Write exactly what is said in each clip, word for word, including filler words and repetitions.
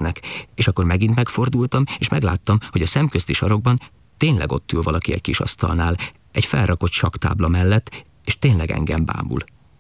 néznek, és akkor megint megfordultam, és megláttam, hogy a szemközti sarokban tényleg ott ül valaki egy kis asztalnál, egy felrakott sakktábla mellett, és tényleg engem bámul.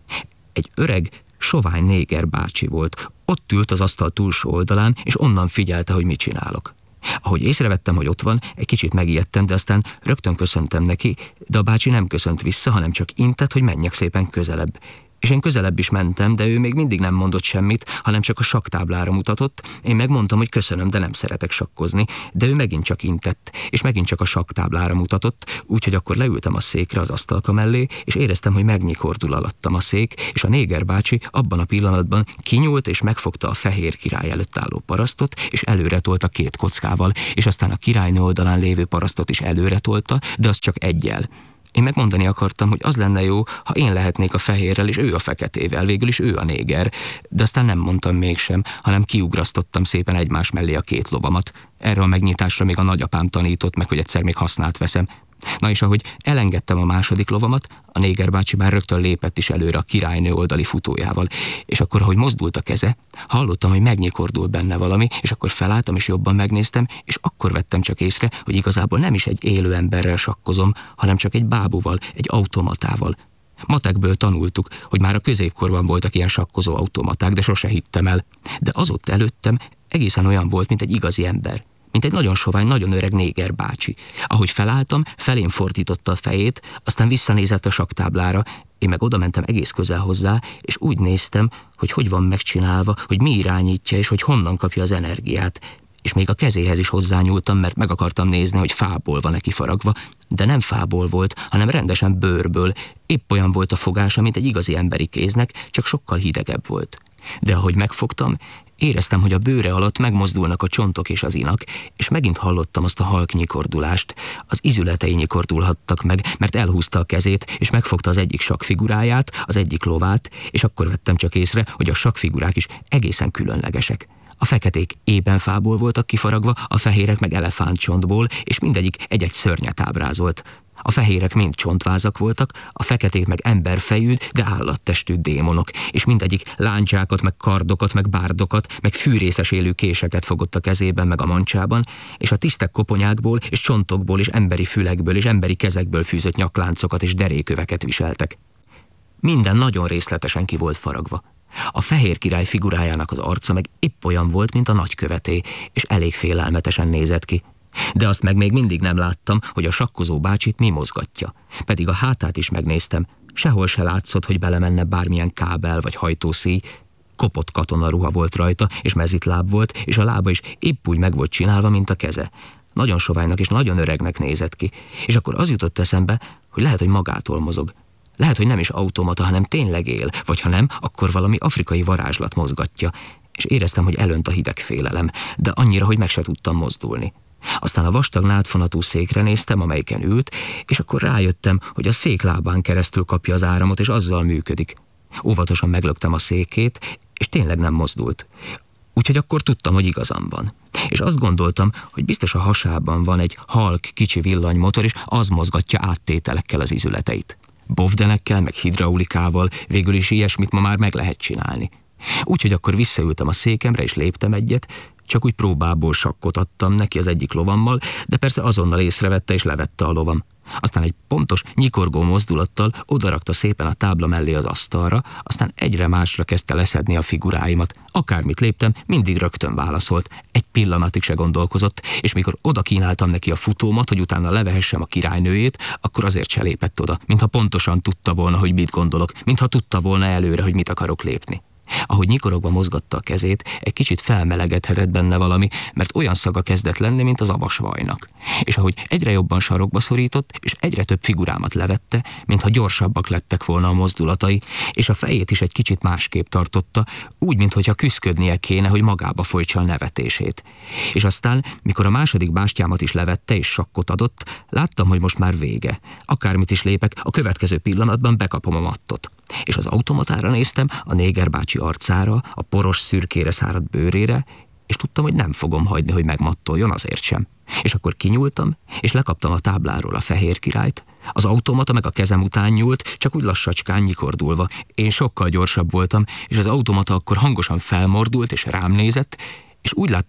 Egy öreg, sovány néger bácsi volt, ott ült az asztal túlsó oldalán, és onnan figyelte, hogy mit csinálok. Ahogy észrevettem, hogy ott van, egy kicsit megijedtem, de aztán rögtön köszöntem neki, de a bácsi nem köszönt vissza, hanem csak intett, hogy menjek szépen közelebb. És én közelebb is mentem, de ő még mindig nem mondott semmit, hanem csak a sakktáblára mutatott. Én megmondtam, hogy köszönöm, de nem szeretek sakkozni, de ő megint csak intett, és megint csak a sakktáblára mutatott, úgyhogy akkor leültem a székre az asztalka mellé, és éreztem, hogy megnyikordul alattam a szék, és a néger bácsi abban a pillanatban kinyúlt, és megfogta a fehér király előtt álló parasztot, és előre tolta két kockával, és aztán a királynő oldalán lévő parasztot is előre tolta, de az csak eggyel. Én megmondani akartam, hogy az lenne jó, ha én lehetnék a fehérrel, és ő a feketével, végül is ő a néger, de aztán nem mondtam mégsem, hanem kiugrasztottam szépen egymás mellé a két lovamat. Erre a megnyitásra még a nagyapám tanított meg, hogy egyszer még használt veszem. Na és ahogy elengedtem a második lovamat, a néger bácsi már rögtön lépett is előre a királynő oldali futójával, és akkor, ahogy mozdult a keze, hallottam, hogy megnyikordul benne valami, és akkor felálltam és jobban megnéztem, és akkor vettem csak észre, hogy igazából nem is egy élő emberrel sakkozom, hanem csak egy bábuval, egy automatával. Matekből tanultuk, hogy már a középkorban voltak ilyen sakkozó automaták, de sose hittem el. De az ott előttem egészen olyan volt, mint egy igazi ember. Mint egy nagyon sovány, nagyon öreg néger bácsi. Ahogy felálltam, felém fordította a fejét, aztán visszanézett a sakktáblára, én meg oda mentem egész közel hozzá, és úgy néztem, hogy hogy van megcsinálva, hogy mi irányítja, és hogy honnan kapja az energiát. És még a kezéhez is hozzányúltam, mert meg akartam nézni, hogy fából van-e kifaragva, de nem fából volt, hanem rendesen bőrből. Épp olyan volt a fogása, mint egy igazi emberi kéznek, csak sokkal hidegebb volt. De ahogy megfogtam, éreztem, hogy a bőre alatt megmozdulnak a csontok és az inak, és megint hallottam azt a halk nyikordulást. Az izületei nyikordulhattak meg, mert elhúzta a kezét, és megfogta az egyik sakkfiguráját, az egyik lovát, és akkor vettem csak észre, hogy a sakkfigurák is egészen különlegesek. A feketék ébenfából voltak kifaragva, a fehérek meg elefántcsontból, és mindegyik egy-egy szörnyet ábrázolt. A fehérek mind csontvázak voltak, a feketék meg emberfejű, de állattestű démonok, és mindegyik láncsákat, meg kardokat, meg bárdokat, meg fűrészes élő késeket fogott a kezében, meg a mancsában, és a tisztek koponyákból, és csontokból, és emberi fülekből, és emberi kezekből fűzött nyakláncokat és deréköveket viseltek. Minden nagyon részletesen ki volt faragva. A fehér király figurájának az arca meg épp olyan volt, mint a nagyköveté, és elég félelmetesen nézett ki. De azt meg még mindig nem láttam, hogy a sakkozó bácsit mi mozgatja. Pedig a hátát is megnéztem, sehol se látszott, hogy belemenne bármilyen kábel vagy hajtószíj. Kopott katonaruha volt rajta, és mezitláb volt, és a lába is épp úgy meg volt csinálva, mint a keze. Nagyon soványnak és nagyon öregnek nézett ki, és akkor az jutott eszembe, hogy lehet, hogy magától mozog. Lehet, hogy nem is automata, hanem tényleg él, vagy ha nem, akkor valami afrikai varázslat mozgatja, és éreztem, hogy elönt a hideg félelem, de annyira, hogy meg se tudtam mozdulni. Aztán a vastag nádfonatú székre néztem, amelyiken ült, és akkor rájöttem, hogy a szék lábán keresztül kapja az áramot, és azzal működik. Óvatosan meglöktem a székét, és tényleg nem mozdult. Úgyhogy akkor tudtam, hogy igazam van. És azt gondoltam, hogy biztos a hasában van egy halk, kicsi villanymotor, és az mozgatja áttételekkel az izületeit. Bovdenekkel, meg hidraulikával, végül is ilyesmit ma már meg lehet csinálni. Úgyhogy akkor visszaültem a székemre, és léptem egyet, csak úgy próbából sakkot adtam neki az egyik lovammal, de persze azonnal észrevette és levette a lovam. Aztán egy pontos, nyikorgó mozdulattal odarakta szépen a tábla mellé az asztalra, aztán egyre másra kezdte leszedni a figuráimat. Akármit léptem, mindig rögtön válaszolt. Egy pillanatig se gondolkozott, és mikor oda kínáltam neki a futómat, hogy utána levehessem a királynőjét, akkor azért se lépett oda, mintha pontosan tudta volna, hogy mit gondolok, mintha tudta volna előre, hogy mit akarok lépni. Ahogy nyikorogva mozgatta a kezét, egy kicsit felmelegedhetett benne valami, mert olyan szaga kezdett lenni, mint az avasvajnak. És ahogy egyre jobban sarokba szorított, és egyre több figurámat levette, mintha gyorsabbak lettek volna a mozdulatai, és a fejét is egy kicsit másképp tartotta, úgy, mintha küszködnie kéne, hogy magába folytsa a nevetését. És aztán, mikor a második bástyámat is levette és sakkot adott, láttam, hogy most már vége. Akármit is lépek, a következő pillanatban bekapom a mattot. És az automatára néztem, a néger bácsi arcára, a poros szürkére száradt bőrére, és tudtam, hogy nem fogom hagyni, hogy megmattoljon, azért sem. És akkor kinyúltam, és lekaptam a tábláról a fehér királyt, az automata meg a kezem után nyúlt, csak úgy lassacskán nyikordulva. Én sokkal gyorsabb voltam, és az automata akkor hangosan felmordult, és rám nézett, és úgy láttam,